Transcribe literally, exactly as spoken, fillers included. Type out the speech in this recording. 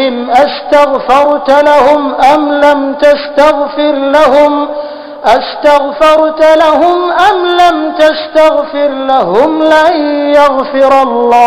أستغفرت لهم أم لم تستغفر لهم أستغفرت لهم أم لم تستغفر لهم لن يغفر الله